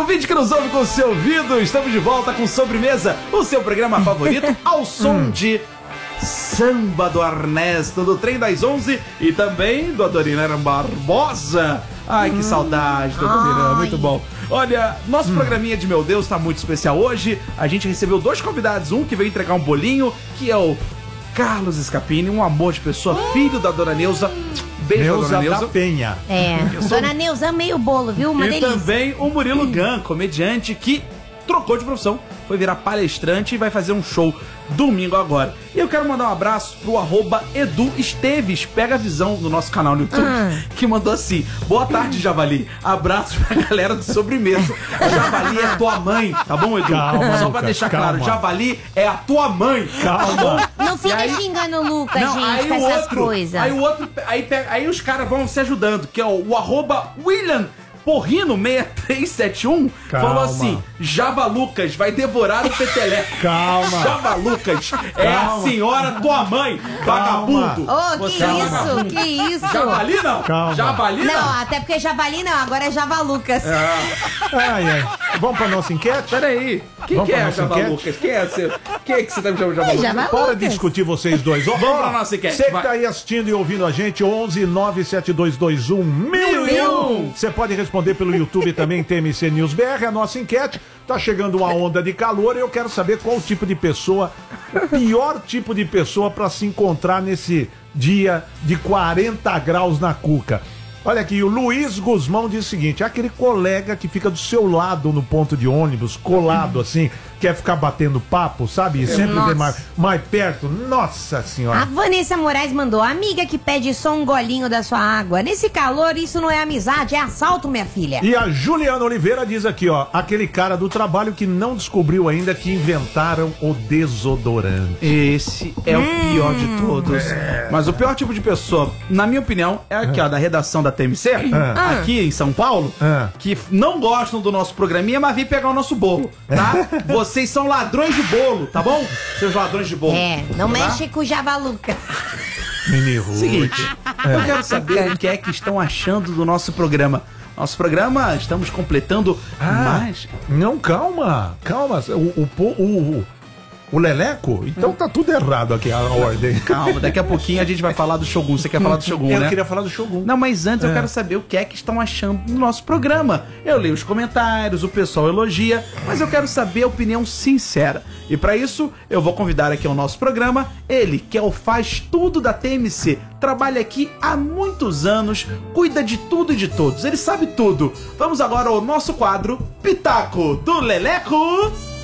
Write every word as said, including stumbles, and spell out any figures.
ouvinte que nos ouve com o seu ouvido, estamos de volta com Sobremesa, o seu programa favorito, ao som de Samba do Ernesto, do Trem das Onze e também do Adoniran Barbosa. Ai, que saudade do Adoniran, muito bom. Olha, nosso hum. programinha de Meu Deus tá muito especial hoje. A gente recebeu dois convidados, um que veio entregar um bolinho, que é o Carlos Scapini, um amor de pessoa, filho da Dona Neuza. Beijo, Neuza Dona Neuza da Penha. É, sou... Dona Neuza, amei o bolo, viu? Uma e delícia. também o Murilo Gun, comediante que trocou de profissão, foi virar palestrante e vai fazer um show domingo agora. E eu quero mandar um abraço pro arroba Edu Esteves, pega a visão no nosso canal no YouTube, ah. que mandou assim: boa tarde, Javali, abraços pra galera do Sobremesa. Javali é tua mãe, tá bom, Edu? Calma, Só Lucas, pra deixar calma. claro, Javali é a tua mãe, calma. Tá não fica aí, xingando o Lucas, não, gente, aí com o essas outro, coisas. Aí o outro, aí, pega, aí os caras vão se ajudando, que é o, o arroba William Porrino seis três sete um falou assim: Javalucas vai devorar o peteleco. Calma. Javalucas é Calma. a senhora tua mãe, vagabundo. Ô, oh, que Você é isso, vagabundo. que isso. Javali não? Calma. Javali não? Não, até porque Javali não, agora é Javalucas. É. Ai, ai. Vamos pra nossa enquete? Peraí, quem Vamos que é pra a Javalucas? Quem é você? Quem é que você tá me chamando de Javalucas? É Javalucas. Bora discutir vocês dois. Ó, Vamos pra nossa enquete. Você que tá aí assistindo e ouvindo a gente, onze nove sete dois dois um mil e um. Você pode responder pelo YouTube também, T M C News B R, a nossa enquete. Tá chegando uma onda de calor e eu quero saber qual tipo de pessoa, o pior tipo de pessoa pra se encontrar nesse dia de quarenta graus na cuca. Olha aqui, o Luiz Guzmão diz o seguinte: aquele colega que fica do seu lado no ponto de ônibus, colado assim, quer ficar batendo papo, sabe? E sempre vem mais, mais perto. Nossa senhora. A Vanessa Moraes mandou: amiga que pede só um golinho da sua água. Nesse calor, isso não é amizade, é assalto, minha filha. E a Juliana Oliveira diz aqui, ó: aquele cara do trabalho que não descobriu ainda que inventaram o desodorante. Esse é hum. o pior de todos. É. Mas o pior tipo de pessoa, na minha opinião, é aqui, ó, da redação da T M C, ah. aqui em São Paulo, ah. que não gostam do nosso programinha, mas vêm pegar o nosso bolo, tá? Vocês são ladrões de bolo, tá bom? Seus ladrões de bolo. É, não tá? mexe com o Javaluca. Menino. Seguinte, é. eu quero saber o que é que estão achando do nosso programa. Nosso programa, estamos completando ah, mais... Não, calma, calma. O, o, o, o, o Leleco? Então tá tudo errado aqui a ordem. Calma, daqui a pouquinho a gente vai falar do Shogun. Você quer falar do Shogun, eu né? Eu queria falar do Shogun. Não, mas antes é. eu quero saber o que é que estão achando do nosso programa. Eu leio os comentários, o pessoal elogia, mas eu quero saber a opinião sincera. E pra isso, eu vou convidar aqui ao nosso programa ele, que é o faz tudo da T M C. Trabalha aqui há muitos anos, cuida de tudo e de todos. Ele sabe tudo. Vamos agora ao nosso quadro Pitaco do Leleco.